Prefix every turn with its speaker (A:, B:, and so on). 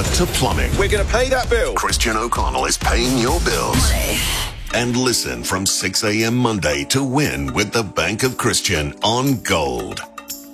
A: to plumbing.
B: We're going to pay that bill.
A: Christian O'Connell is paying your bills. And listen from 6 a.m. Monday to win with the Bank of Christian on Gold.